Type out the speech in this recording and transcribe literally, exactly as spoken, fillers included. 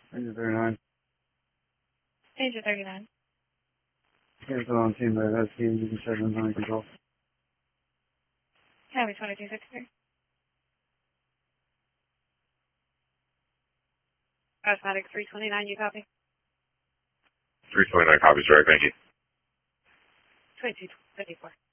Ranger thirty-nine. Ranger thirty-nine. Here's the on team by S P, you can check in on control. County twenty-two sixty-three. Cosmetic three twenty-nine, you copy? three twenty-nine copies, right, thank you. twenty-two fifty-four.